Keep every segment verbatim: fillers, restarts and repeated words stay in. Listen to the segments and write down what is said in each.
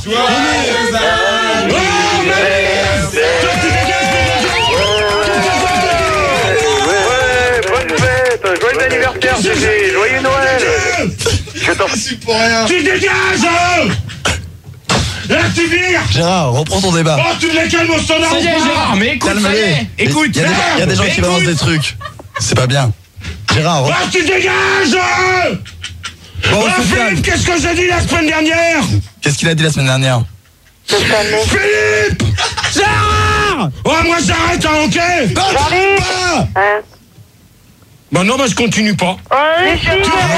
Joyeux anniversaire, Gégé. Joyeux Noël. Je t'en prie pour rien. Tu dégages. Là, tu vires. Gérard, reprends ton débat. Oh, tu me les calmes au standard. Ça y est, Gérard, mais écoute, ça y est. Écoute, il y a des, il y a des gens qui balancent des trucs. C'est pas bien. Gérard, reprends. Ah, tu dégages. Bon, oh, Philippe, qu'est-ce que j'ai dit la semaine dernière? Qu'est-ce qu'il a dit la semaine dernière? Philippe. Gérard. Oh, moi j'arrête, hein, ok. J'arrive. Bah non, bah je continue pas. Ouais, tu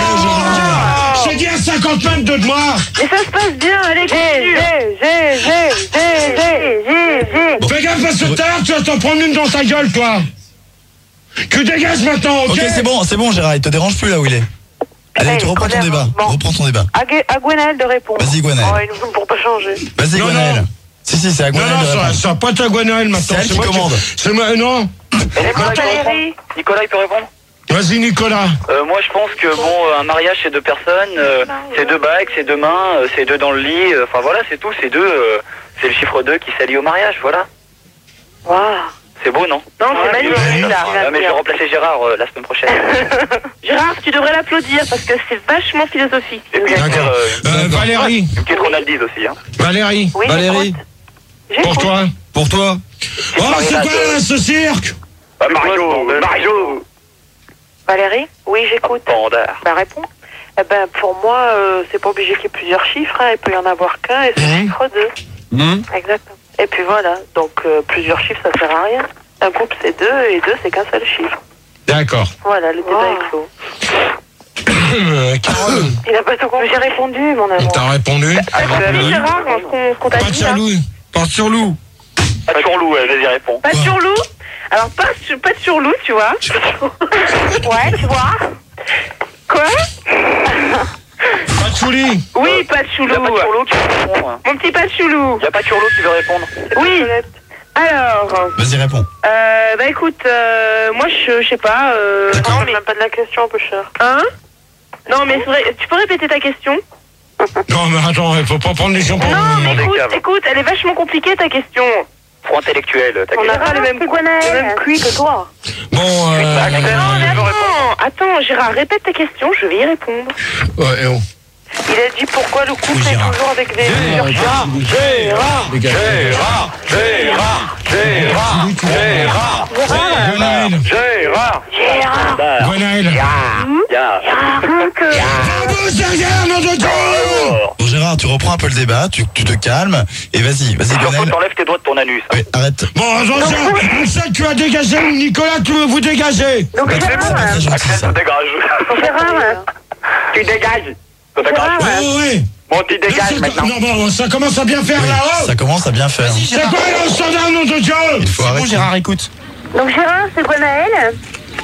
vois, j'ai dit à cinquante mètres de moi. Mais ça se passe bien, allez, continue. J'ai, j'ai, j'ai, j'ai, j'ai, j'ai. Fais gaffe parce que tout à l'heure, tu vas t'en prendre une dans ta gueule, toi. Tu dégages maintenant, ok? Ok, c'est bon, c'est bon, Gérard, il te dérange plus là où il est. Allez, hey, tu reprends ton débat. Bon. Reprends ton débat. À, à Gwenaël de répondre. Vas-y, Gwenaël. Oh, ils nous ont pour pas changer. Vas-y, Gwenaël. Si, si, c'est à Gwenaël. Non, non, de ça, ça va pas être à Gwenaël maintenant. C'est elle qui commande. C'est moi, non. Valérie. Nicolas, il peut répondre? Vas-y, Nicolas. Euh, moi, je pense que, bon, un mariage, c'est deux personnes, euh, c'est deux bagues, c'est deux mains, euh, c'est deux dans le lit, enfin, euh, voilà, c'est tout, c'est deux, euh, c'est le chiffre deux qui s'allie au mariage, voilà. Waouh. C'est beau, non? Non, c'est magnifique, là. Ah, mais je vais remplacer Gérard euh, la semaine prochaine. Gérard, tu devrais l'applaudir parce que c'est vachement philosophique. Et puis, d'accord. Euh, euh, Valérie. Une petite Ronaldise aussi, hein. Valérie. Oui, Valérie. Pour toi. Pour toi. Oh, c'est quoi ce cirque? euh, Mario, Mario. Valérie? Oui, j'écoute. Standard. Bah, réponds. Eh ben, pour moi, euh, c'est pas obligé qu'il y ait plusieurs chiffres, hein. Il peut y en avoir qu'un et c'est le Mmh. chiffre deux. Mmh. Exactement. Et puis voilà, donc euh, plusieurs chiffres, ça sert à rien. Un couple, c'est deux, et deux, c'est qu'un seul chiffre. D'accord. Voilà, le débat est clos. Euh, Carole. Il a pas tout compris. J'ai répondu, mon amour. T'as répondu? Ah, c'est Gérard, ce qu'on t'a Pas dit, sur là. loup. Pas sur loup. Pas sur loup, vas-y, réponds. Pas sur loup. Alors, pas, sur- pas sur loup, tu vois. Ouais, tu vois. Quoi? Pas de chouli. Oui, pas de Il y a choulou. pas de sur loup qui veut répondre. Mon petit pas de choulou. Il y a pas de sur loup qui veut répondre. Oui. Alors, Vas-y, réponds. euh, bah écoute, euh, moi je je sais pas. Euh, non, mais même pas de la question, un peu cher. Hein? Non, mais c'est vrai, tu peux répéter ta question? Non, mais attends, il faut pas prendre les gens pour... Non, mais des écoute, caves. écoute, elle est vachement compliquée ta question. Trop intellectuel, ta On question. n'a pas le même, le même cuit que toi. Bon, euh... Exact. Non, mais je veux attends, attends, Gérard, répète ta question, je vais y répondre. Ouais, et oh. Il a dit pourquoi le couple Oui, est Gérard. toujours avec des... Gérard, Gérard, Gérard, Gérard, Gérard, Gérard, Gérard, Gwenaël. Gérard, Gérard. Gwenaël. Gérard. Bravo, derrière, nom de Dieu. Bon, Gérard, tu reprends un peu le débat, tu, tu te calmes, et vas-y, vas-y, Surtout, Gwenaël. t'enlèves tes doigts de ton anus. Oui, arrête. Bon, attention, ça tu as dégagé, Nicolas, tu veux vous dégager. Donc C'est pas Gérard, très gentil, ça. Dégage. Gérard, Tu dégages. Tu dégages. Oh, ouais. Bon, tu Là, dégages ça- maintenant. Non, bon, ça commence à bien faire Oui, là-haut. ça commence à bien faire. C'est quoi le standard, nom de Dieu? Il faut C'est bon, arrêter. Gérard, écoute. donc Gérard, c'est Gwenaël.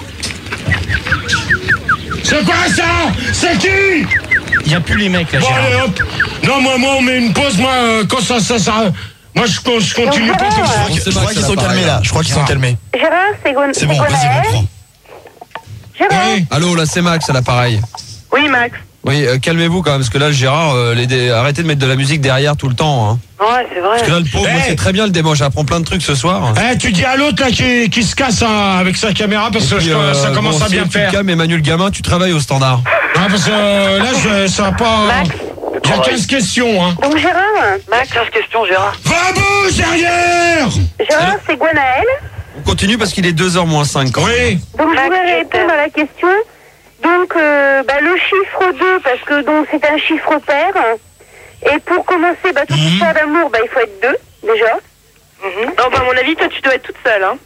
C'est quoi ça? C'est qui? Il n'y a plus les mecs, là, Bon, Gérard. allez, hop. Non, moi, moi, on met une pause, moi, euh, quand ça, ça, ça... Moi, je, je continue pas comme ça. Je crois qu'ils sont calmés là, je crois qu'ils sont calmés. Gérard, c'est Gwen- C'est bon, vas-y, Gwenaël. reprends. Gérard. Oui. Allô, là c'est Max à l'appareil. Oui, Max. Oui, euh, calmez-vous quand même, parce que là le Gérard, euh, les dé- arrêtez de mettre de la musique derrière tout le temps. Hein. Ouais, c'est vrai. Parce que là le pauvre, moi, Hey. c'est très bien le débat, j'apprends plein de trucs ce soir. Eh, tu dis à l'autre là qui, qui se casse hein, avec sa caméra parce Et que puis, je- euh, ça commence bon, à bien si tu faire. te calmes, Emmanuel Gamin, tu travailles au standard. Ah, parce que euh, là, je, ça va pas. Max. Il y a quinze questions, hein. Donc Gérard. Max, quinze questions, Gérard. Va-bouche derrière. Gérard, c'est Gwenaël. On continue parce qu'il est deux heures moins cinq. Oui. Donc je voudrais répondre à la question. Donc euh, bah, le chiffre deux, parce que donc c'est un chiffre pair. Et pour commencer, bah, toute histoire d'amour, bah, il faut être deux, déjà. Non, bah, à mon avis, toi, tu dois être toute seule, hein.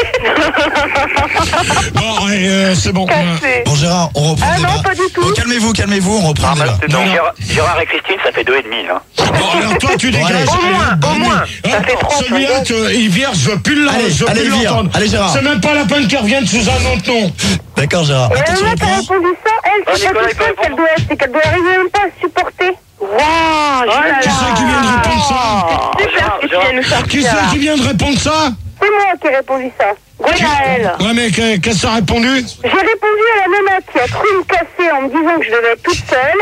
Bon, ouais, euh, c'est bon. Cassé. Bon, Gérard, on reprend Ah le non, débat. pas du tout. Oh, calmez-vous, calmez-vous, on reprend Ah, le bah, débat. c'est donc Non, non. Gérard, Gérard et Christine, ça fait deux et demi, là. Bon, alors toi, tu Bon, dégages. allez. Au moins, au Allez. moins. Ah, Ça fait trente, celui-là, regarde. que- il vire, je veux plus l'en- Allez, je veux allez, plus vire. l'entendre. Allez, Gérard. C'est même pas la peine qu'il revienne sous un autre nom. D'accord, Gérard. Et Attends, tu là, t'as reprends. répondu ça, elle, Ah, c'est pas Nicolas, toute il peut seule qu'elle répondre. doit, c'est qu'elle doit arriver même pas à supporter. Waouh, Qui c'est qui vient de répondre ça? Super ce que tu viens de nous sortir. Qui c'est qui vient de répondre ça? C'est moi qui ai répondu ça. Gwenaël. Ouais, mais que- qu'est-ce que ça a répondu? J'ai répondu à la nana qui a cru me casser en me disant que je devais être toute seule.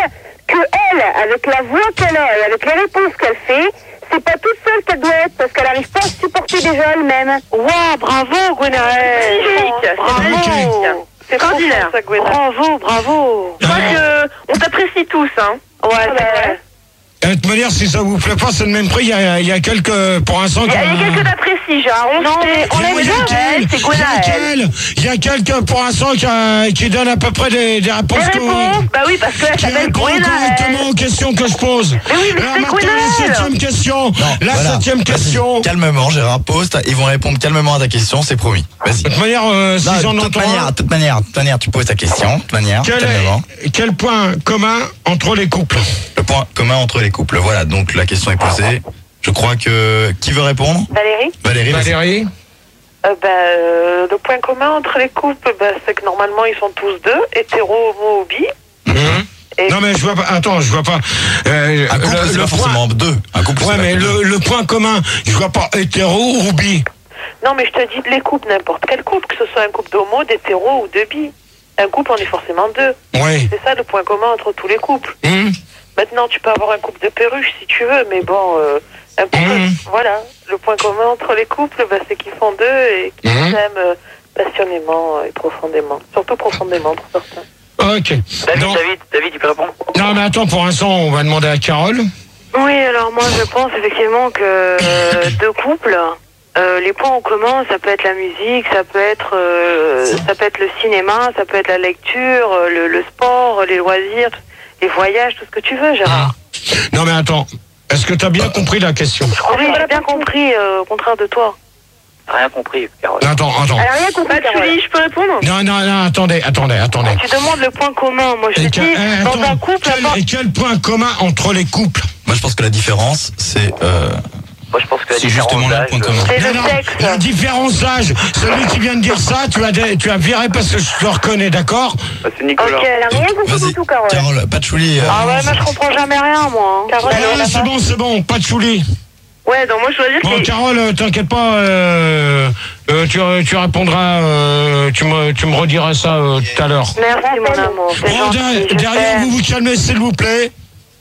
que elle, avec la voix qu'elle a et avec les réponses qu'elle fait, c'est pas toute seule qu'elle doit être parce qu'elle arrive pas à se supporter déjà elle-même. Waouh, bravo, Gwenaël. Magnifique. Bravo. C'est extraordinaire. Bravo, bravo. Je crois que on t'apprécie tous, hein. Ouais, c'est vrai. De toute manière, si ça vous plaît pas, c'est le même prix. Il y a, il y a quelques, pour l'instant. Il y a, il y a quelques t'apprécies, genre. On non, mais on l'aime bien. C'est Gwenaël. Il y a quelqu'un, pour l'instant, qui, a, qui donne à peu près des, des réponses. Des réponses. Bah oui, parce qu'elle s'appelle Gwenaël. Correctement aux questions que je pose. Mais oui, mais alors c'est maintenant, la septième question. Non, la voilà. septième question. Calmement, Gérard, pose. Ils vont répondre calmement à ta question, c'est promis. Vas-y. De toute manière, euh, si Non, j'en de toute entends manière, un, de toute manière, de toute manière, tu poses ta question. De toute manière, quel, calmement. est, quel point commun entre les couples? Le point commun entre les couples. Voilà, donc la question est posée. Je crois que... Qui veut répondre? Valérie Valérie, vas-y. Valérie euh, bah, euh, Le point commun entre les couples, bah, c'est que normalement ils sont tous deux, hétéro, homo ou bi. Mmh. Et- Non mais je vois pas. Attends, je vois pas. Euh, Un couple, le- c'est le pas point- forcément deux. Un couple, Ouais, c'est mais pas deux. le, le point commun, je vois pas hétéro ou bi. Non, mais je te dis les couples, n'importe quel couple, que ce soit un couple d'homo, d'hétéro ou de bi. Un couple, on est forcément deux. Ouais. C'est ça le point commun entre tous les couples. Hum. Maintenant, tu peux avoir un couple de perruches si tu veux, mais bon, euh, un couple, Mmh. voilà. Le point commun entre les couples, bah, c'est qu'ils font deux et qu'ils Mmh. s'aiment euh, passionnément et profondément. Surtout profondément pour certains. Ok. David, Non. David, David, tu peux répondre? Non mais attends, pour l'instant, on va demander à Carole. Oui, alors moi je pense effectivement que euh, deux couples, euh, les points en commun, ça peut être la musique, ça peut être euh, ça peut être le cinéma, ça peut être la lecture, euh, le, le sport, les loisirs, les voyages, tout ce que tu veux, Gérard. Non mais attends, est-ce que t'as bien compris la question? Oui, j'ai bien compris, euh, au contraire de toi. T'as rien compris, Carole. Attends, attends. Elle a rien compris, Bah, Carole. Julie, je peux répondre? Non, non, non, attendez, attendez, attendez. Tu demandes le point commun, moi je Et te que- dis, eh, dans attends, un couple, quel, avant- et quel point commun entre les couples? Moi, je pense que la différence, c'est... Euh, Moi, je pense que la c'est différence justement là le d'âge, point commun. c'est Non, le non, sexe. la différence d'âge, celui qui vient de dire ça, tu as, dé- tu as viré parce que je te reconnais, d'accord? bah, c'est Nicolas. Ok, Elle a rien compris Vas-y, du tout, Carole. Carole, Patchouli. euh, Ah ouais, moi je comprends jamais rien, moi. hein. Carole, Ah, elle a c'est pas- bon, c'est bon, pas de chouli. Ouais, donc moi je dois dire Bon, que... Carole, euh, t'inquiète pas, euh, euh, tu, tu répondras, euh, tu, me, tu me rediras ça euh, tout à l'heure. Merci mon amour, c'est Bon, gentil, der- je derrière, t'aime. vous vous calmez, s'il vous plaît.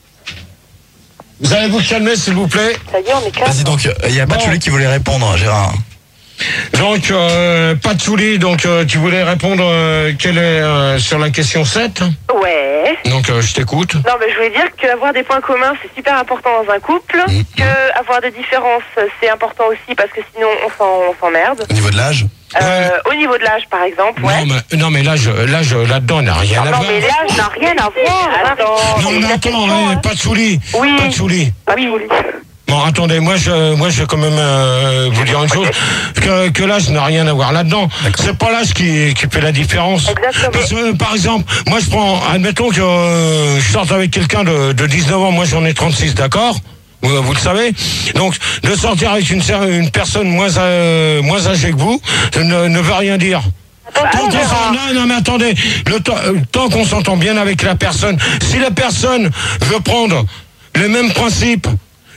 Vous allez vous calmer, s'il vous plaît. Ça y est, on est calme. Vas-y, donc, il y a Patchouli qui voulait répondre, Gérard. Donc, euh, pas de chouli, donc euh, tu voulais répondre euh, quelle est, euh, sur la question sept. Ouais. Donc, euh, je t'écoute. Non, mais je voulais dire qu'avoir des points communs, c'est super important dans un couple. Mmh. Que avoir des différences, c'est important aussi parce que sinon on s'en- on s'emmerde. Au niveau de l'âge? Euh, au niveau de l'âge, par exemple, ouais. Non, mais, non, mais là, je, là, je, là-dedans, n'a rien à Non, voir. mais l'âge n'a rien à voir. Attends. Non, mais la attends, question, hein, hein. pas de chouli. Oui. Pas de chouli. Oui. Bon, attendez, moi je, moi je vais quand même euh, vous dire une chose, que, que l'âge n'a rien à voir là-dedans. C'est pas l'âge qui, qui fait la différence. Exactement. Parce que, par exemple, moi je prends, admettons que euh, je sorte avec quelqu'un de, de dix-neuf ans, moi j'en ai trente-six, d'accord? Vous, vous le savez. Donc, de sortir avec une, ser- une personne moins, euh, moins âgée que vous, ça ne, ne veut rien dire. Tant qu'on s'en- non, non, mais attendez, le temps, euh, tant qu'on s'entend bien avec la personne, si la personne veut prendre les mêmes principes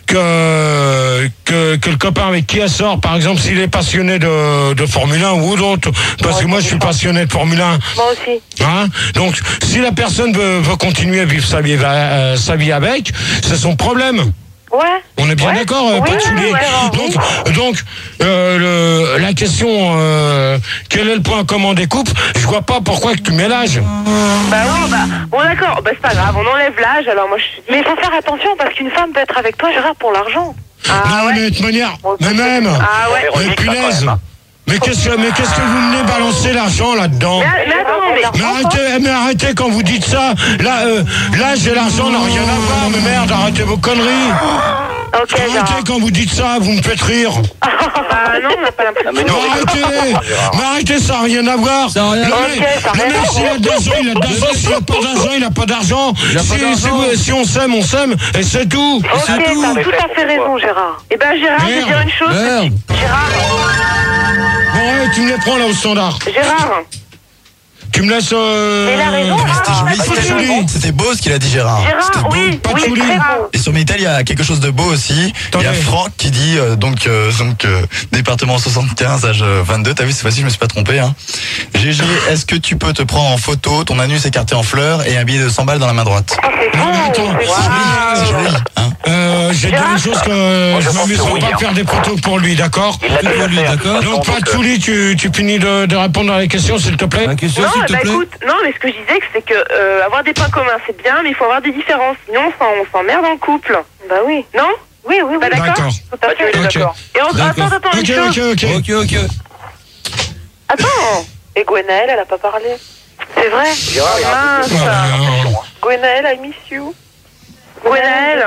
que, que, que le copain avec qui elle sort, par exemple, s'il est passionné de, de Formule un ou d'autres, parce que moi je suis passionné de Formule un. Moi aussi. Hein, donc, si la personne veut, veut continuer à vivre sa vie, euh, sa vie avec, c'est son problème. Ouais. On est bien Ouais. d'accord, euh, Oui, pas de oui, souliers. ouais, ouais, Donc, donc euh, le, la question, euh, quel est le point commun des couples? Je vois pas pourquoi que tu mets l'âge. Bah oui, bah. Bon, d'accord, bah c'est pas grave, on enlève l'âge, alors moi je te dis. Mais il faut faire attention parce qu'une femme peut être avec toi, Gérard, pour l'argent. non, mais de toute manière, mais même, Ah ouais. mais punaise. Mais qu'est-ce que, mais qu'est-ce que vous venez balancer l'argent là-dedans? Mais, mais attends, mais. Mais arrêtez, mais arrêtez quand vous dites ça. Là, euh, l'âge et l'argent n'ont rien à voir. Mais merde, arrêtez vos conneries. Ok, Gérard. Arrêtez quand vous dites ça, vous me faites rire. Bah non, on n'a pas l'impression. Ah, mais Mais non, mais- arrêtez, mais arrêtez, ça n'a rien à voir. Ça a rien à Le voir. mec, Ok, ça a le rien mec, à s'il a de l'argent, il a de l'argent. S'il a pas d'argent, il a pas d'argent. Il a pas Si, d'argent. si vous- si on s'aime, on s'aime, et c'est tout. Ok, C'est tout. t'as tout à fait raison, Gérard. Eh ben Gérard, je vais Merde. dire une chose. Merde. Gérard, Bon, ouais, tu me les prends là au standard. Gérard. Tu me laisses. Euh... Mais il a rain, Mais c'était Ah, joli, pas de c'était joli. C'était beau ce qu'il a dit, Gérard. C'était Gérard, beau. oui, Pas de oui, folie. très beau. Et sur mes Minitel, il y a quelque chose de beau aussi. Il y a Franck qui dit, euh, donc, euh, donc euh, département soixante-quinze, âge vingt-deux. T'as vu, cette fois-ci, je me suis pas trompé. Hein. G G, est-ce que tu peux te prendre en photo ton anus écarté en fleurs et un billet de cent balles dans la main droite? Ah, c'est Non, mais bon. attends, C'est joli, hein. euh, j'ai dit des choses que euh, je m'amuserai pas à faire des photos pour lui, d'accord? Il l'a déjà fait, d'accord. Donc, toi, Tchouli, tu, tu finis de, de répondre à la question, s'il te plaît? La question, Non, s'il te bah plaît. écoute, non, mais ce que je disais, c'est que euh, avoir des points communs, c'est bien, mais il faut avoir des différences. Sinon, on s'en- on s'emmerde en couple. Bah oui. Non? Oui, oui, oui. Bah d'accord. D'accord. Tout à Bah, tu fait. es Ok. d'accord. Et on... D'accord. Attends, attends, une Ok, chose. ok, ok. Ok, ok. Attends. Et Gwenaëlle, elle a pas parlé. C'est vrai? Gérard, il y a un truc Mince. Ouais, ouais, ouais. Gwenaëlle, I miss you. Gwenaëlle.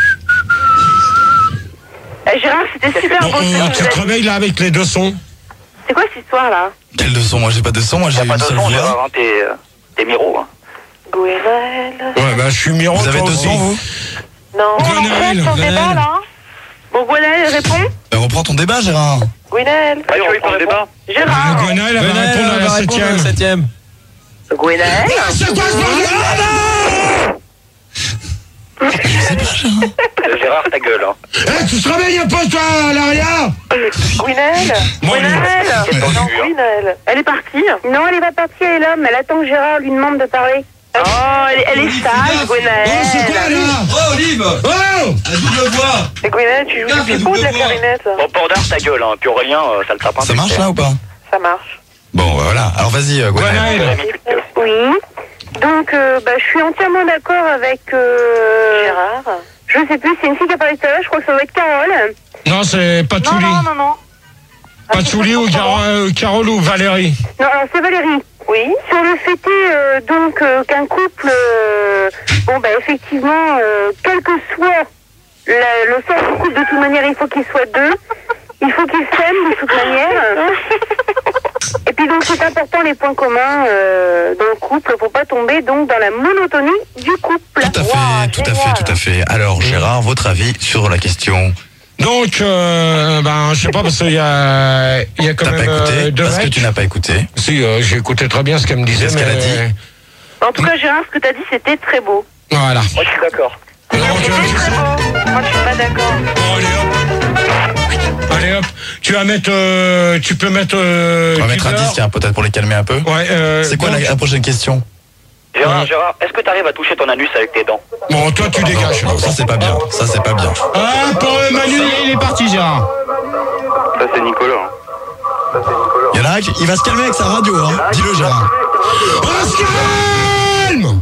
Eh, Gérard, c'était super Bon, beau ce que euh, tu tu nous as te dit. réveilles là avec les deux sons. C'est quoi cette histoire-là? Quel de son? Moi, j'ai pas de son. Moi, j'ai T'as une pas de seule son, voix. Gérard, hein, t'es euh, t'es Miro. Hein. Gwenaëlle. Ouais, bah, je suis Miro. Vous avez toi deux aussi. sons, vous? Non. Gwenaëlle, On Gwenaëlle. débat, là. Bon, Gwenaëlle, elle répond. Ben, reprends ton débat, Gérard. Gwenaëlle. Ah, tu veux prendre le débat? Gérard. Gwenaëlle, elle va Gwenaëlle, répondre à elle la va répondre à la septième. septième. Gwenaëlle. C'est quoi ce bordel? Euh, Gérard, ta gueule. Hein. Eh, tu te réveilles un peu, toi, à l'arrière? Gwenaëlle. Bon, Gwenaëlle. Qu'est-ce que Non, t'as vu, hein? Gwenaëlle. Elle est partie. Non, elle est pas partie, elle est là, mais elle attend que Gérard lui demande de parler. Oh, elle, elle est sage, Gwenaëlle. Oh, c'est quoi, là? Oh, Olive. Oh! La double voix. Et Gwenaëlle, tu joues Regarde, du la pipeau ou de la double voix. clarinette? Bon, Pordard, ta gueule. Hein. Puis Aurélien, euh, ça le tape un Ça peu. marche, là, ou pas? Ça marche. Bon, bah, voilà. Alors, vas-y, euh, Gwenaëlle. Gwenaëlle. Oui. Donc, euh, bah, je suis entièrement d'accord avec... Euh... Gérard. Je sais plus, c'est une fille qui a parlé tout à l'heure, je crois que ça va être Carole. Non, c'est pas Non, Tchouli. non, non, non. Pas Tchouli ou Caro- euh, Carole ou Valérie. Non, alors c'est Valérie. Oui. Sur le fait est, euh, donc euh, qu'un couple, euh, bon bah effectivement, euh, quel que soit la- le sens du couple, de toute manière, il faut qu'ils soient deux, il faut qu'ils s'aiment de toute manière. Et puis donc c'est important les points communs euh, dans le couple pour pas tomber donc dans la monotonie du couple. Tout à fait, Wow, tout à génial. fait, tout à fait. Alors, Gérard, votre avis sur la question? Donc, euh, ben, je sais pas, parce qu'il y a, il y a quand T'as pas même euh, écouté? deux Parce que mecs. tu n'as pas écouté. Si, euh, j'ai écouté très bien ce qu'elle me disait. Qu'est-ce qu'elle a mais- dit? En tout cas, Gérard, ce que t'as dit, c'était très beau. Voilà. Moi, je suis d'accord. Donc, euh, C'était très beau. Moi, je suis pas d'accord. bon, allez hop. Allez hop. Tu vas mettre, euh, tu peux mettre. Euh, On va mettre un Tinder. disque, hein, peut-être pour les calmer un peu. Ouais. Euh, C'est quoi donc- la, la prochaine question? Gérard, Ouais. Gérard, est-ce que t'arrives à toucher ton anus avec tes dents? Bon, toi, tu dégages. Non, ça c'est pas bien. Ça c'est pas bien. Ah, pour euh, Manu. Il est parti, Gérard. Ça, c'est Nicolas. Hein. Il y en a un qui il va se calmer avec sa radio, hein. Dis-le, Gérard. On se calme.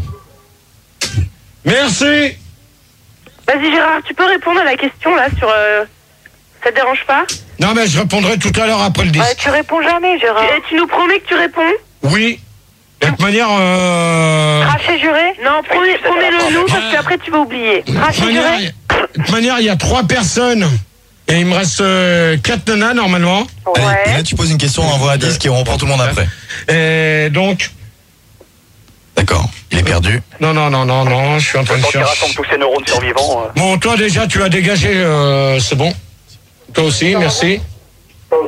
Merci. Vas-y, Gérard, tu peux répondre à la question, là, sur... Euh... Ça te dérange pas? Non, mais je répondrai tout à l'heure après le disque. Ouais, tu réponds jamais, Gérard. Et tu nous promets que tu réponds? Oui. De toute manière, euh... Craché juré? Non, promets- promets-le nous, parce qu'après tu vas oublier. de toute Craché manière, juré? de toute manière, il y a trois personnes. Et il me reste euh, quatre nanas, normalement. Allez, et Ouais. là tu poses une question, on envoie un disque et on reprend tout le monde après. Et donc... D'accord. Il est perdu. Non, non, non, non, non, je suis en train de Quand il chercher. rassemble tous ces neurones survivants. euh. Bon, toi déjà, tu as dégagé, euh, c'est bon. Toi aussi, merci. Oh,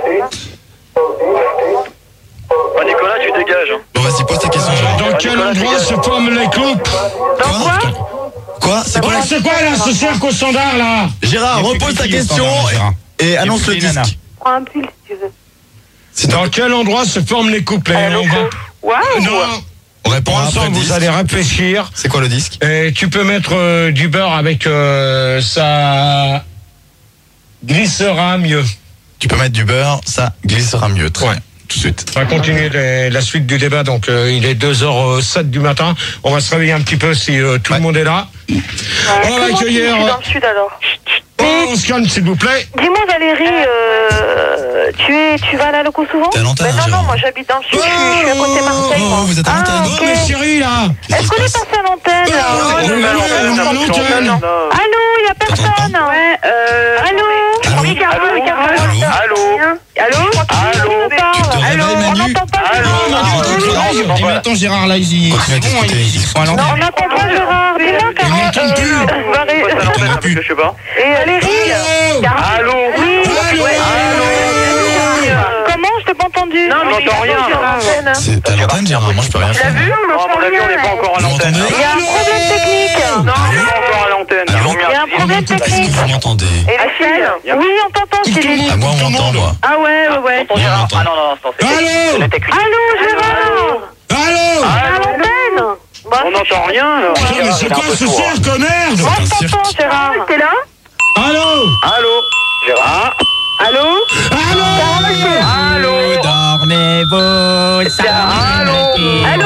Nicolas, tu dégages. Hein. Bon, vas-y, pose ta question, Gérard. Dans quel endroit se forment les couples? Dans quoi? Quoi? C'est Oh, quoi la... c'est quoi là, ce cirque au standard là? Gérard, repose ta question et, et annonce le disque. Prends un pull si tu veux. C'est Dans quel endroit se forment les couples? Euh, Et on va- Waouh! Non, On répond pour après l'instant, le vous disque. allez réfléchir. C'est quoi le disque? Et tu peux mettre euh, du beurre avec euh, ça glissera mieux. Tu peux mettre du beurre, ça glissera mieux. Très Ouais. bien. Tout de suite. On va continuer les- la suite du débat. Donc, euh, il est deux heures sept du matin. On va se réveiller un petit peu si euh, tout Ouais. le monde est là. On va Comment tu accueillir. es dans le sud alors? On se calme, s'il vous plaît. Dis-moi Valérie, euh, tu es, tu vas à la loco souvent? T'es à l'antenne, Ben non, Gérard. non, moi j'habite dans le sud, je suis, je suis à côté de Marseille. Oh, moi. vous êtes à l'antenne. Ah, Oh, ok. mais chérie, là. Est-ce qu'on est passé à l'antenne là? Oh, Ouais, on est non, là, non, on est non, à non, l'antenne. non, non. Allô, il y a personne? Ouais, euh. Allô? Oui, Carole, Carole. Allô? Allô? Allô? Tu te Allô? réveilles, On Manu? n'entend pas Allô? Gérard. Dis maintenant, Gérard, là, ils Continue à discuter. ils sont à Non, l'antenne. on n'entend pas Gérard. Dis-moi, Carole. m'entendent plus. Euh, Pourquoi ça Valérie- l'antenne, parce que je sais pas. Et Valérie? Allô. Carole. Allô? Oui. Allô. Ouais. Comment? Je t'ai pas entendu. Non, mais j'entends rien. C'est à l'antenne, Gérard. Moi, je peux rien T'as faire. vu? On Non, à n'entend mon avis, on n'est rien. pas encore à Vous l'antenne. m'entendez? Il y a un problème technique. Non, on n'est pas encore à l'antenne. Ils ont mis Il y a un répète, Est-ce Patrick. que vous m'entendez? Et les filles? Oui, on t'entend, Céline. Ah, moi, on m'entend, moi. Ah ouais, ouais, ouais. Tonton Gérard. m'entend. Ah non, non, non, c'est Allô c'est la technique. Allô, Gérard. Allô À l'antenne. Bah, On n'entend rien. là. Putain, mais c'est quoi ce cirque, merde? Moi, je t'entends, Gérard. T'es là? Allô Allô Gérard. Allô? Allô Allô Dormez-vous, ça Allô Allô?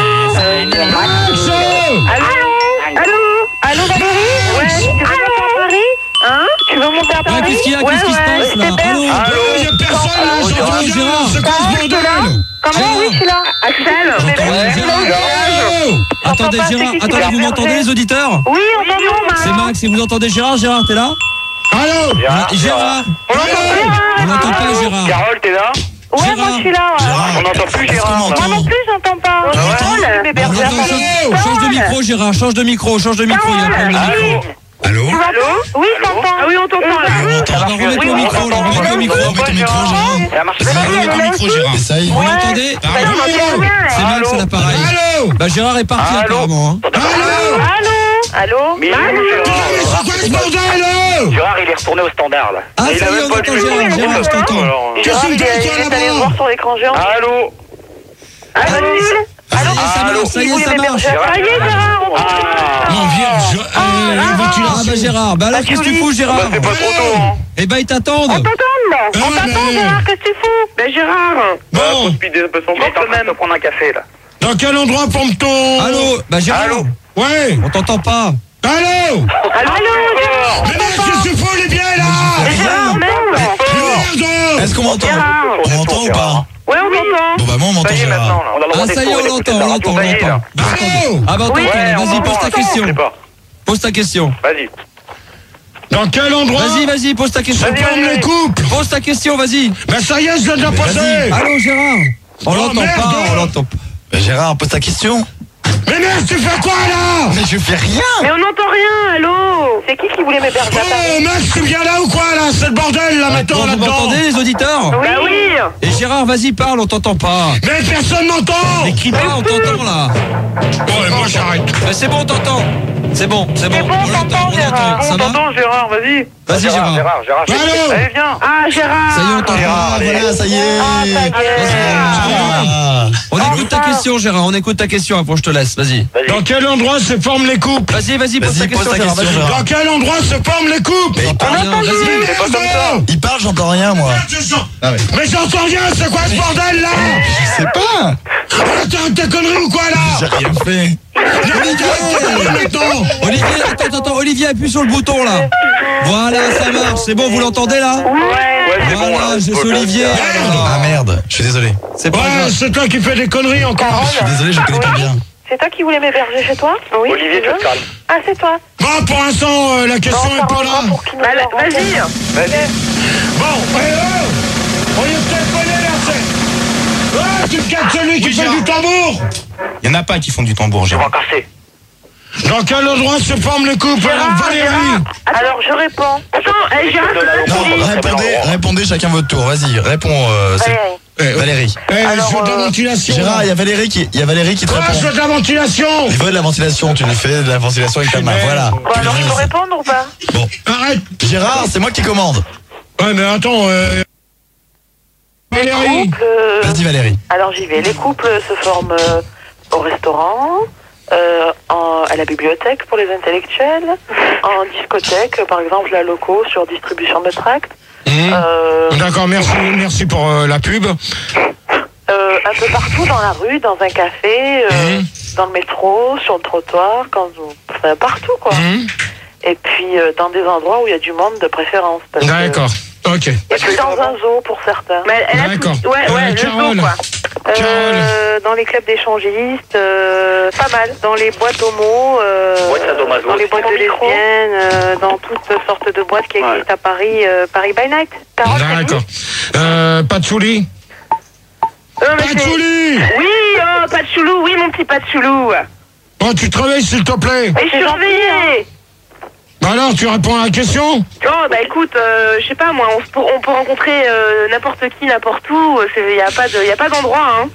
Max Allô? Allô? Allô, Valérie? Ouais, tu veux monter à Paris? Hein? Tu veux monter à Paris? qu'est-ce qu'il y a? Ouais, Qu'est-ce qui se ouais, passe, là? c'est bien. Allô? Allô Il y a personne là, Allô, j'entends Gérard, rien, Gérard. c'est quoi ce T'es là? bordel? Comment? Oui, je suis là. Axel? Ouais, Gérard. Allô Attendez, pas, c'est Gérard, qui qui attendez, va vous m'entendez, berger les auditeurs? Oui, on t'entend, C'est Max, et vous entendez Gérard? Gérard, t'es là? Allô Gérard. Gérard Allô On n'entend pas, Allô Gérard. Carole, t'es là Ouais, moi, je suis là. ouais. Gérard, On n'entend plus est-ce qu'on Gérard. m'entend? Moi non plus, j'entends pas. Tu m'entends? Carole, bébé, Attends, regarde. change, change de micro, Gérard, change de micro, change de micro, il y a un problème de micro. Allô? Tu m'entends? Oui, je t'entends. Ah oui, on t'entend. Oui, on On m'entend. va remettre le micro, là, remettre le micro. Remets ton micro, Gérard. Ça marche pas. Remets ton micro, Gérard. Essaye. Vous l'entendez? Bah, non, on entend rien, C'est là. Max à l'appareil. Allô Bah Gérard est parti Allô apparemment. Hein. Allô Allô? Allô? Mais Putain, mais Gérard. c'est quoi ce bordel là? Gérard, il est retourné au standard là. Ah, Et il ça a y est, même on pas entend le Gérard, micro. Gérard, je t'entends. Alors, Qu'est-ce que Gérard, il tu est fais, toi, il est allé là-bas? voir sur l'écran géant. Allô Allô? Ça y est, ça Allô marche, ça y est, ça marche. Ça y est, Gérard, on t'entend. Ah Non, viens, je... euh, Ah ventilation. bah Gérard, bah alors qu'est-ce que tu fous, Bah, Gérard? c'est pas trop tôt, hein. Eh bah ils t'attendent. On t'entend, là. Ah, On t'entend, mais- Gérard, qu'est-ce que tu fous? Ben, Gérard. Bah, faut Bon, speeder un peu son corps quand même. Prendre un café là. dans quel endroit pompe-t-on? Allô? Bah Gérard, Allô Ouais. on t'entend pas. Allô Allô, Gérard? Mais mec, qu'est-ce que tu fous, Olivier, là? Gérard, merde. Merde. Est-ce qu'on m'entend? Gérard. On m'entend ou pas? Ouais, on t'entend. Bon, bah, moi, on m'entend, Ça y est maintenant Gérard. là. On a le droit Ah d'être ça y est, faux, on d'écouter l'entend, la on radio, l'entend, on ça y est, là. l'entend. Allô Ah bah on Oui. t'entend, Ouais, on vas-y, pose entend, ta attends, question. je sais pas. Pose ta question. Vas-y. Dans quel endroit Vas-y, vas-y, pose ta question. Vas-y, pompe vas-y. les couples? Pose ta question, vas-y. Ben ça y est, je viens de la poser. Allô Gérard? On Oh, l'entend merde. pas, on l'entend pas. Bah, Gérard, pose ta question. Mais merde, tu fais quoi, là? Mais je fais rien. Mais on n'entend rien, allô? C'est qui qui voulait m'héberger à Paris? Oh, Max, tu viens là ou quoi, là? C'est le bordel, là, Bon, maintenant, vous là-dedans. m'entendez les auditeurs? Bah oui. Et Gérard, vas-y, parle, on t'entend pas. Mais personne n'entend. Mais crie pas, on t'entend là. Bon, et moi, j'arrête. Mais c'est bon, on t'entend. C'est bon, c'est bon. C'est bon, On l'entend, t'entends, on Gérard. l'entend. Ça On va? t'entend Gérard, vas-y. Vas-y, Gérard. Gérard, Gérard. je- Allô Allez, viens. Ah, Gérard. Ça y est, on t'entend. Gérard, Ah, allez. voilà, ça y est. Ah, ça y est. Ah. On écoute ta question, Gérard. On écoute ta question après, je te laisse. Vas-y. Vas-y. Dans quel endroit se forment les couples? Vas-y, vas-y, pose ta Vas-y, pose question, ta Gérard. question, Vas-y. Gérard. Dans quel endroit se forment les couples? Mais il parle, Rien, vas-y. C'est pas comme ça. il parle, j'entends rien, moi. Ah ouais. Mais j'entends rien, c'est quoi ce bordel, là? Je sais pas. T'as tes conneries ou quoi, J'ai là? rien fait. Maintenant. Olivier, attends, attends, attends. Olivier, appuie sur le bouton là. Voilà, ça marche. C'est bon, vous l'entendez là? Ouais, c'est bon là. Voilà, c'est Olivier. Ah merde, je suis désolé. C'est pas Ouais, grave. c'est toi qui fais des conneries encore. Je suis désolé, je connais pas bien. C'est toi qui voulais m'héberger chez toi? Oui. Olivier, tu te calmes. Ah, c'est toi. Bon, pour l'instant, euh, la question est pas là. Bah, Vas-y. Vas-y. Bon, eh oh, on y est téléphoné, là, c'est... Ouais, tu te casses celui qui fait du tambour. Il y en a pas qui font du tambour, Je vais Gérard. en casser. Dans quel endroit se forment les couples? Alors, Valérie. Alors, je réponds. Attends, eh, Gérard, De la Non, localité. répondez, répondez chacun votre tour. Vas-y, réponds. euh, c'est- Valérie. Eh, Valérie. Eh, Alors, je veux de la euh, ventilation. Gérard, il y a Valérie qui, il y a Valérie qui te Quoi, je répond. veux de la ventilation. Il veut de la ventilation, tu lui fais de la ventilation avec ta main. Voilà. Bon, alors, je peux répondre ou pas? Bon. Arrête. Gérard, c'est moi qui commande. Ouais, mais attends, euh... Les Valérie. couples, euh, Vas-y, Valérie. alors j'y vais. Les couples se forment euh, au restaurant, euh, en- à la bibliothèque pour les intellectuels, en discothèque, par exemple la loco sur distribution de tracts, Mmh. euh, D'accord, merci, merci pour euh, la pub. euh, un peu partout dans la rue, dans un café, euh, Mmh. dans le métro, sur le trottoir, quand vous... enfin, partout quoi. Mmh. Et puis euh, dans des endroits où il y a du monde de préférence. parce que- D'accord, ok. Et puis dans un zoo pour certains. Mais elle a D'accord. tout- Ouais, ouais, Euh, le Carole. zoo quoi. Carole. Euh, dans les clubs d'échangistes, euh, pas mal. Dans les boîtes homo, euh, Boîtes sadomaso dans les aussi. boîtes de lesbiennes, euh, dans toutes sortes de boîtes qui existent à Paris, euh, Paris by Night. Carole, t'as D'accord. Euh, Patchouli. dit Euh, mais c'est- Patchouli. Oui, oh, pas de choulou, oui, mon petit pas de choulou. Oh, tu te réveilles, s'il te plaît. Et je suis réveillée. Bah alors, tu réponds à la question? Oh, bah écoute, euh, je sais pas, moi, on, se peut, on peut rencontrer euh, n'importe qui, n'importe où. Il n'y a pas de- y a pas d'endroit, hein.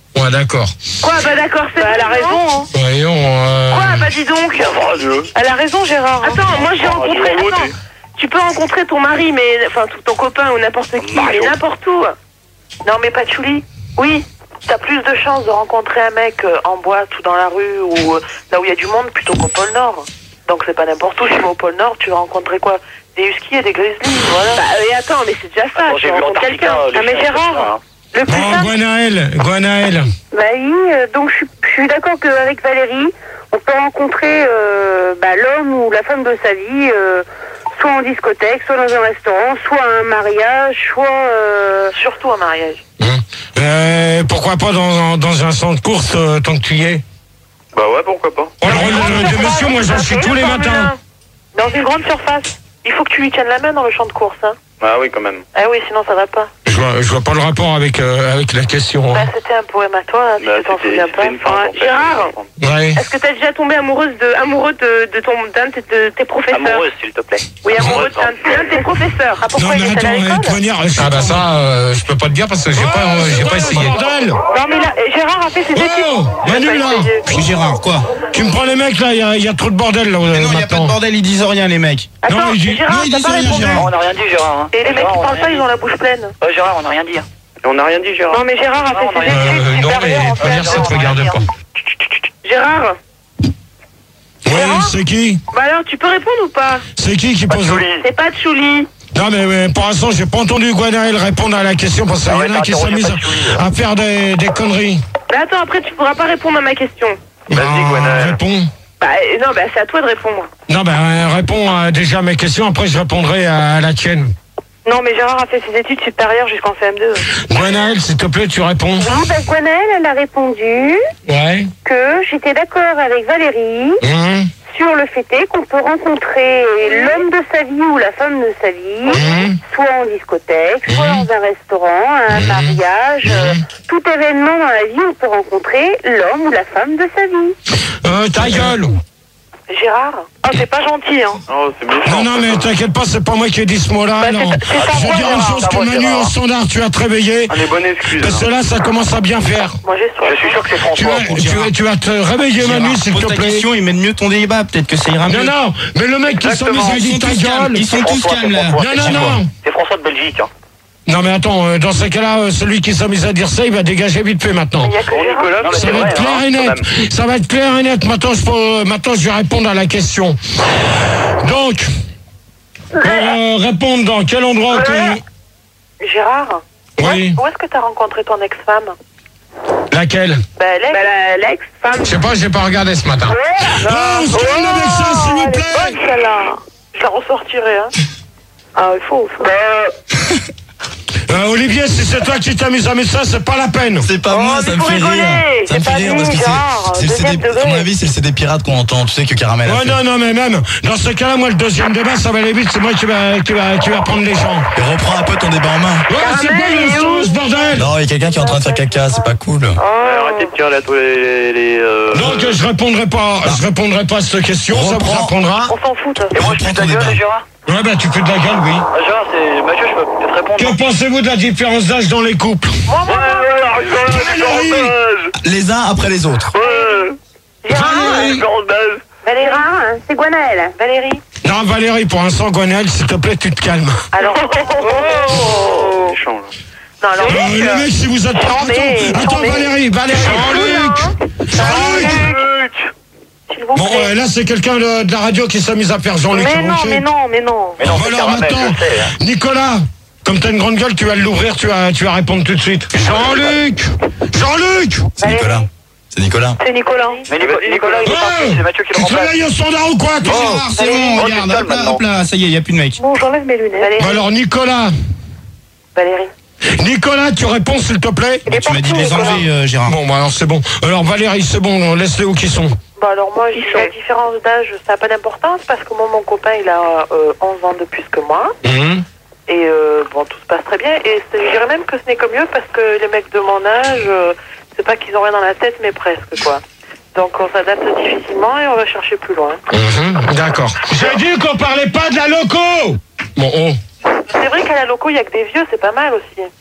Ouais, d'accord. Quoi, bah d'accord, c'est. Bah, elle a raison, hein. Voyons. Euh... Quoi, bah dis donc. Elle a raison, Gérard. Attends, moi j'ai rencontré. Attends, tu peux rencontrer ton mari, mais. Enfin, ton copain ou n'importe qui, mais n'importe où. Non, mais Patchouli, oui. T'as plus de chances de rencontrer un mec en boîte ou dans la rue ou là où il y a du monde plutôt qu'au pôle Nord. Donc c'est pas n'importe où. Si tu vas au pôle Nord, tu vas rencontrer quoi? Des huskies et des grizzlies, voilà. Bah, et attends, mais c'est déjà ça. Attends, tu rencontres quelqu'un. Ah, mais Gérard, le plus bon, simple... Gwenaël, Gwenaël. Bah oui, euh, donc je suis, je suis d'accord qu'avec Valérie, on peut rencontrer euh, bah, l'homme ou la femme de sa vie, euh, soit en discothèque, soit dans un restaurant, soit à un mariage, soit... Euh... Surtout un mariage. Hum. Euh, pourquoi pas dans, dans un centre de course euh, tant que tu y es? Bah ouais, pourquoi pas. Oh, alors, le, de monsieur, moi j'en suis tous les matins. Dans une grande surface. Il faut que tu lui tiennes la main dans le champ de course, hein. Ah oui, quand même. Ah oui, sinon ça va pas. Je vois, je vois pas le rapport avec, euh, avec la question. Bah Hein. c'était un poème à toi, hein, si Bah, tu t'en c'était- souviens pas. c'était une femme, en fait. Gérard, Ouais. est-ce que t'as déjà tombé amoureuse de, amoureux de, de ton, d'un de, tes- de tes professeurs? Amoureuse, s'il te plaît. Oui, amoureux d'un d'un de tes professeurs. Ah, Non pourquoi mais il est attends, allé à de toute l'école? manière, je suis Ah bah ça, euh, je peux pas te dire parce que j'ai pas, euh, j'ai pas essayé. Bordel. Non mais là, Gérard a fait ses études. Oh, Il a Manu pas là. essayé. Oui, Gérard, quoi? Tu me prends les mecs là, il y a, y a trop de bordel là. Mais non, il y a pas maintenant. de bordel, ils disent rien, les mecs. Attends, Non, il dit- Gérard, non, il t'as dit pas rien, répondu. Gérard. Non, on n'a rien dit, Gérard. Hein. Et les mecs Gérard, qui on a parlent pas, rien ils ont la bouche pleine. dit. Ouais, Gérard, on n'a rien dit. On n'a rien dit, Gérard. Non mais Gérard a Non, fait on a ses rien études Euh, non, supérieures mais en faut dire fait. ça te regarde pas. Gérard, Oui, c'est qui? bah alors tu peux répondre ou pas? C'est qui qui pose? C'est pas Tchouli. Non mais, mais pour l'instant j'ai pas entendu Gwenaël répondre à la question parce qu'il Ah y ouais, en a t'as qui interrogé s'amusent Patchouli, là. à faire des, des conneries. Mais attends, après tu pourras pas répondre à ma question. Vas-y, Bah, Gwenaël. réponds. Bah euh, non, bah c'est à toi de répondre. Non ben euh, réponds euh, déjà à mes questions, après je répondrai à, à la tienne. Non mais Gérard a fait ses études supérieures jusqu'en C M deux. Gwenaël, s'il te plaît, tu réponds. Oui, bah, Gwenaël, elle a répondu Ouais. que j'étais d'accord avec Valérie Mmh. sur le fait est qu'on peut rencontrer l'homme de sa vie ou la femme de sa vie, Mmh. soit en discothèque, soit Mmh. dans un restaurant, à un Mmh. mariage, euh, tout événement dans la vie, on peut rencontrer l'homme ou la femme de sa vie. Euh, ta gueule. Gérard? Oh c'est pas gentil hein. Oh, c'est méchant. Non, non, mais t'inquiète pas, c'est pas moi qui ai dit ce mot-là. Bah, non. c'est- c'est ta Je voix, vais dire une Gérard, chose ta que voix, Manu Gérard. au standard, tu as te réveiller. Allez, bonne excuse. Parce que hein. là, ça commence à bien faire. Moi j'ai soif. Je suis sûr que c'est Tu François. vas, tu, vas, tu vas te réveiller, Manu, Gérard, s'il pose te ta plaît. question, ils mènent mieux ton débat, peut-être que ça ira mieux. Non, non, mais le mec qui Exactement. s'amuse à Ils dire sont ta tous calmes, ils gueule. sont tous François, calmes c'est là. François, Non, c'est non, François. non. C'est François de Belgique. Hein. Non, mais attends, euh, dans ces cas-là, euh, celui qui s'amuse à dire ça, il va dégager vite fait maintenant. Il y a que Bon, Gérard. Nicolas, non, mais Ça c'est va vrai. être clair hein, et quand net. même. Ça va être clair et net. Maintenant, je, peux- maintenant, je vais répondre à la question. Donc, pour euh, répondre dans quel endroit que... Gérard? Oui, Où est-ce que t'as rencontré ton ex-femme? laquelle? Bah l'ex. Bah la- l'ex-femme. Je sais pas, j'ai pas regardé ce matin. Oh, on se calme avec ça, s'il vous Elle est plaît. bonne celle-là. Je la ressortirai hein. Ah il faut. faut. Euh, Olivier, si c'est toi qui t'amuses à mettre ça, c'est pas la peine. C'est pas Oh, moi, mais ça me faut fait rigoler, rire. Ça c'est me fait pas rire lui, parce que Gérard, c'est- c'est le C D. deuxième À mon degré. avis, c'est le C D pirate qu'on entend. Tu sais que Caramel a Ouais, fait. non, non, mais même, dans ce cas-là, moi, le deuxième débat, ça va aller vite, c'est moi qui va, qui va, qui va prendre les gens. Et reprends un peu ton débat en main. Ouais, c'est pas Caramel, il est le où ce bordel. Non, il y a quelqu'un qui est en train de faire caca, c'est pas cool. Ouais, Arrêtez de tirer la toile les. les euh... Donc, je répondrai pas, je répondrai pas à cette question, ça vous Reprends. apprendra. On s'en fout. Et moi, je fais Reprends ta ton gueule, débat. Gérard. Ouais, bah, tu fais de la gueule, oui. Ah, Gérard, c'est. Mathieu, je peux peut-être répondre. Que pensez-vous de la différence d'âge dans les couples? Ouais, ouais, ouais, arrête de faire la Valérie. différence d'âge. Les uns après les autres. Ouais. Valérie. Différence d'âge. Valérie. Ah, c'est Gwenaël. Valérie. Non, Valérie, pour l'instant, Gwenaël, s'il te plaît, tu te calmes. Alors. Oh. Méchant, là. Non alors. Euh, Luc, les mecs, si vous êtes pas... Attendez, Attends, attends, attendez. Valérie, Valérie. Jean-Luc. Jean-Luc. Luc. s'il vous Bon, plaît. euh, là, c'est quelqu'un de, de la radio qui s'amuse à faire Jean-Luc. Mais non, ok. mais non, mais non. Mais non, Bon, c'est alors, Caramel, maintenant, je sais. Hein. Nicolas, comme t'as une grande gueule, tu vas l'ouvrir, tu vas, tu vas répondre tout de suite. Jean-Luc. Jean-Luc. C'est Nicolas. C'est Nicolas. C'est Nicolas. Mais Nico- Nicolas, il est parti, Ouais. c'est Mathieu qui le Tu te remplace. réveilles au standard ou quoi, toi? Gérard, c'est bon, Oh, regarde, tu te hop là, calmes hop là, ça y est, il n'y a plus de mec. Bon, j'enlève mes lunettes. Valérie. Bah alors, Nicolas. Valérie. Nicolas, tu réponds, s'il te plaît. Il est Tu m'as dit de parti, les Nicolas. enlever, euh, Gérard. Bon, bah alors, c'est bon. Alors, Valérie, c'est bon, laisse-les où qu'ils sont. Bah alors moi, je dis la différence d'âge, ça n'a pas d'importance parce que moi, mon copain, il a euh, onze ans de plus que moi. Hum. Et euh, bon, tout se passe très bien. Et c'est- je dirais même que ce n'est que mieux parce que les mecs de mon âge, euh, c'est pas qu'ils ont rien dans la tête, mais presque, quoi. Donc on s'adapte difficilement et on va chercher plus loin. Mhm, d'accord. J'ai dit qu'on parlait pas de la loco. Bon, oh. C'est vrai qu'à la loco, il y a que des vieux, c'est pas mal aussi.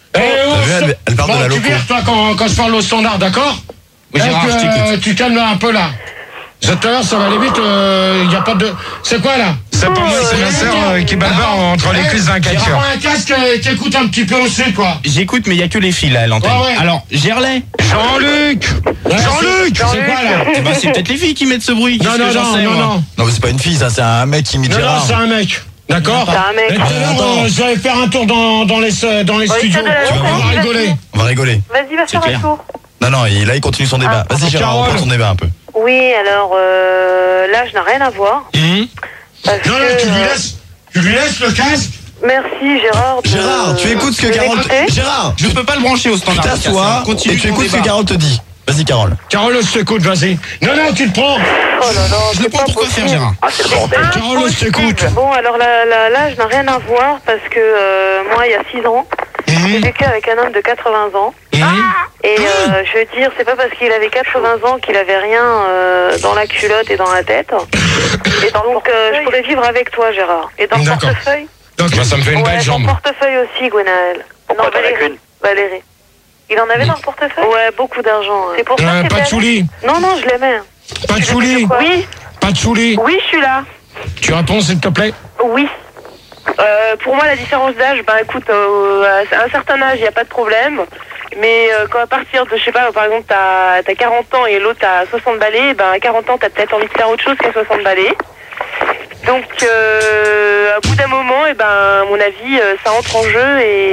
Eh, T'as oh, vu, elle, elle parle bon, de la tu loco. vires, toi, quand, quand je parle au standard, d'accord? Oui, Gérard, Eh, je que, t'écoute. euh, Tu calmes un peu là. Tout à l'heure, ça va aller vite, il euh, n'y a pas de... C'est quoi là? C'est pas moi, c'est ma sœur euh, qui balbare entre les cuisses d'un Il catcheur. prend un casque et qui écoute un petit peu aussi, quoi. J'écoute, mais il n'y a que les filles là à l'antenne. Ouais, ouais. Alors, Gerlay. Jean-Luc Jean-Luc, c'est quoi là? Eh ben, c'est peut-être les filles qui mettent ce bruit. Non, Qu'est-ce non, que j'en non, sais, non, moi non. Non, mais c'est pas une fille, ça, c'est un mec qui imite Non, non, Gérard. c'est un mec. D'accord? C'est un mec. Et tout à l'heure, Attends. euh, je vais faire un tour dans, dans les, dans les studios. de la Tu vas location, voir, rigoler. On va rigoler. Vas-y, va faire clair. un tour. Non, non, il- là, il continue son débat. Ah, Vas-y, Gérard, Carole. reprends ton débat un peu. Oui, alors euh, l'âge n'a rien à voir. Parce Non, non, que, tu lui euh, laisses, tu lui laisses le casque. Merci Gérard. de- Gérard, tu écoutes ce que de Carole... m'écouter. Gérard, Je peux pas le brancher au tu standard. t'assois Continue et tu ton écoutes ce que débat. Carole te dit. Vas-y, Carole. Carole, je t'écoute, vas-y. Non, non, tu le prends. Oh là là, Je ne c'est pas pas pourquoi faire, possible. Gérard. Ah, c'est le bordel. Carole, je t'écoute. Bon, alors la- la- l'âge n'a rien à voir parce que euh, moi, il y a six ans, j'ai vécu avec un homme de quatre-vingts ans. Et euh, je veux dire, c'est pas parce qu'il avait quatre-vingts ans qu'il avait rien euh, dans la culotte et dans la tête. Et donc, euh, je pourrais vivre avec toi, Gérard. Et dans le D'accord. portefeuille Donc, Bah, ça me fait une Ouais, belle dans jambe. le portefeuille aussi, Gwenaël. Pourquoi Non, t'en as Valérie. qu'une? Valérie. Il en avait dans le portefeuille? Ouais, beaucoup d'argent. C'est pour ça euh, qu'il pas de était chouli. avec? Non, non, je l'aimais. Pas de chouli. Oui, Pas de chouli. oui, je suis là. Tu réponds, s'il te plaît. Oui. Euh, pour moi, la différence d'âge, bah écoute, euh, à un certain âge, il n'y a pas de problème. Mais euh, quand à partir de, je sais pas, par exemple, t'as as quarante ans et l'autre a soixante balais, ben à quarante ans, t'as peut-être envie de faire autre chose qu'à soixante balais. Donc, euh, à bout d'un moment, et ben, à mon avis, euh, ça entre en jeu et